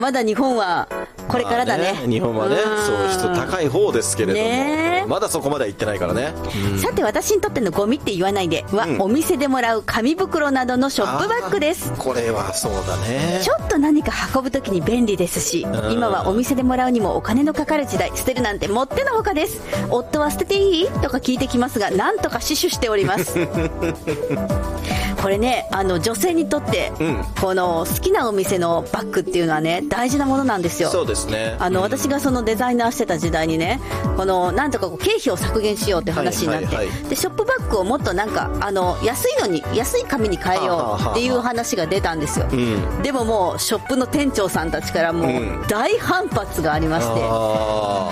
まだ日本はこれからだね。 日本はね、そう高い方ですけれども、 ね、 まだそこまでは行ってないからね。 さて私にとってのゴミって言わないでは、お店でもらう紙袋などのショップバッグです。 これはそうだね。 ちょっと何か運ぶときに便利ですし、今はお店でもらうにもお金のかかる時代、捨てるなんてもってのほかです。夫は捨てていいとか聞いてきますが、なんとか死守しておりますこれね、女性にとって、この好きなお店のバッグっていうのはね、大事なものなんですよ。 そうですね。 私がそのデザイナーしてた時代にね、なんとか経費を削減しようって話になって、でショップバッグをもっとなんか安い紙に変えようっていう話が出たんですよ。でももうショップの店長さんたちからもう大反発がありまして、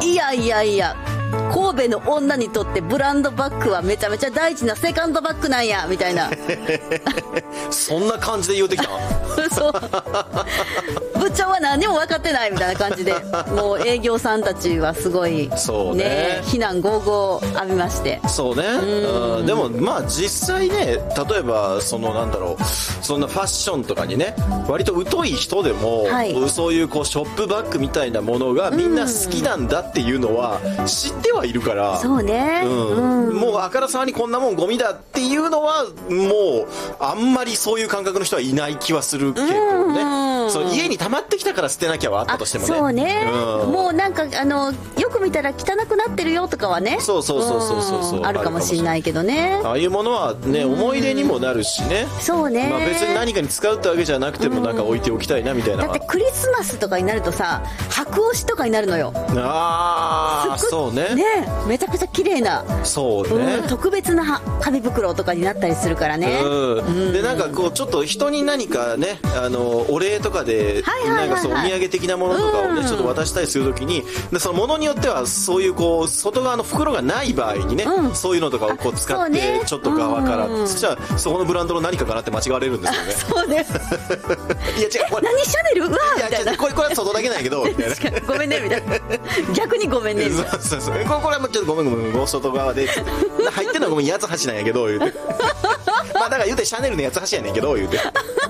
いやいやいや、神戸の女にとってブランドバッグはめちゃめちゃ大事なセカンドバッグなんやみたいなそんな感じで言うてきたそう部長は何も分かってないみたいな感じで、もう営業さんたちはすごいそうね、 非難合々浴びまして。 そうね。でもまあ実際ね、例えばそんなファッションとかにね、割と疎い人でも、そういうショップバッグみたいなものがみんな好きなんだっていうのは知ってはいるから、 そうね、 もうあからさまにこんなもんゴミだっていうのはもうあんまりそういう感覚の人はいない気はするけどね。そう、家に溜まってきたから捨てなきゃはあったとしてもね。 そうね、もうなんかよく見たら汚くなってるよとかはね、 そうあるかもしれないけどね。 ああいうものはね、思い出にもなるしね。 そうね、 まあ、別に何かに使うってわけじゃなくてもなんか置いておきたいなみたいな。 だってクリスマスとかになるとさ、白押しとかになるのよ。 そうね。 めちゃくちゃ綺麗な、 そうね、 特別な紙袋とかになったりするからね。 でなんかこうちょっと人に何かね、お礼とかでなんかそうお土産的なものとかをね、ちょっと渡したりするときに、でそのものによってはそういう外側の袋がない場合にね、そういうのとかを使ってちょっと側から、そしたらそこのブランドの何かかなって間違われるんですよね。 そうですいや違う、 何シャネルうわーみたいな、 これは外だけなんやけどみたいなごめんねみたいな、逆にごめんねみたいなそうこれはもうちょっとごめん外側で入ってんのはごめん八つ橋なんやけど言うてまあだから言うてシャネルの八つ橋やねんけど言うて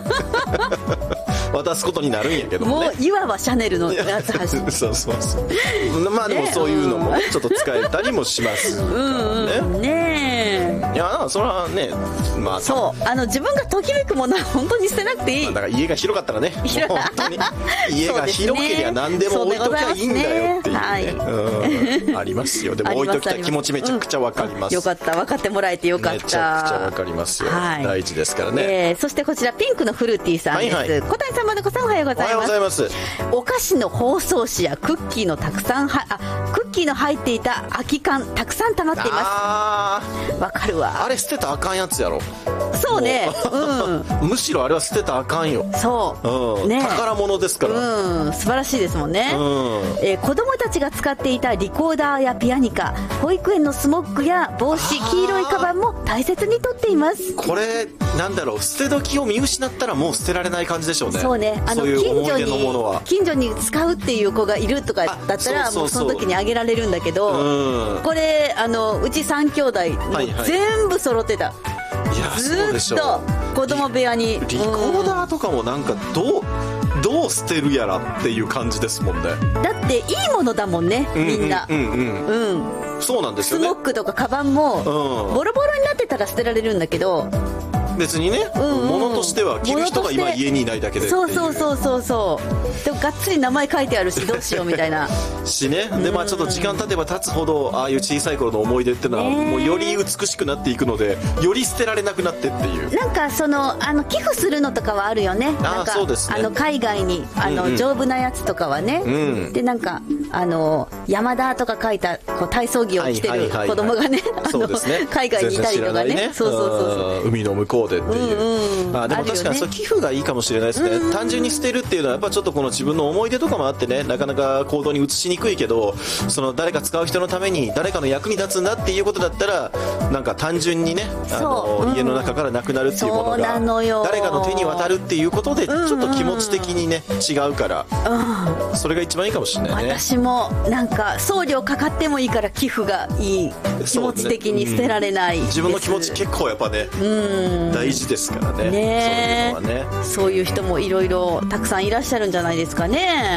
渡すことになるんやけどもね、 もういわばシャネルの八つ橋そうまあでもそういうのもねちょっと使えたりもしますね。 いやそれはね、まあそう自分がときめくものは本当に捨てなくていい。 だから家が広かったらね、本当に家が広けりゃ何でも置いときゃいいんだよっていうね、ありますよ。でも置いときたい気持ちめちゃくちゃわかります。 よかった、分かってもらえてよかった。 めちゃくちゃわかりますよ、大事ですからね。 そしてこちらピンクのフルーティーさんです。小谷さん、まどこさん、おはようございます。 おはようございます。 お菓子の包装紙やクッキーのたくさんクッキーの入っていた空き缶たくさん溜まっています。わかるわ。 あれ捨てたらあかんやつやろ。 そうね、 むしろあれは捨てたらあかんよ。 そう、 宝物ですから。 素晴らしいですもんね。子供たちが使っていたリコーダーやピアニカ、保育園のスモッグや帽子、黄色いカバンも大切に取っています。 これなんだろう、捨て時を見失ったらもう捨てられない感じでしょうね。 そうね、 そういう思い出のものは近所に使うっていう子がいるとかだったらもうその時にあげられるんだけど、これうち3兄弟全部揃ってた。ずっと子供部屋にリコーダーとかもなんかどう捨てるやらっていう感じですもんね。 だっていいものだもんね、みんな。 そうなんですよね。 スモックとかカバンもボロボロになってたら捨てられるんだけど、 別にね、物としては着る人が今家にいないだけでっていう。 そうでもがっつり名前書いてあるしどうしようみたいなしね。でまあちょっと時間経てば経つほどああいう小さい頃の思い出ってのはもうより美しくなっていくので、より捨てられなくなってっていう。 なんか寄付するのとかはあるよね。なんかそうですね、 海外に丈夫なやつとかはね、でなんか山田とか書いた体操着を着てる子供がね、海外にいたりとかね、 海の向こうでっていう、でも確かにそう寄付がいいかもしれないですね。単純に捨てるっていうのはやっぱちょっとこの自分の思い出とかもあってね、なかなか行動に移しにくいけど、誰か使う人のために誰かの役に立つんだっていうことだったら、なんか単純にね家の中からなくなるっていうものが誰かの手に渡るっていうことでちょっと気持ち的にね違うから、それが一番いいかもしれないね。 私もなんか送料かかってもいいから寄付がいい、気持ち的に捨てられない、 自分の気持ち結構やっぱね大事ですからね。そういうのはね、 そういう人もいろいろたくさんいらっしゃるんじゃないですかね。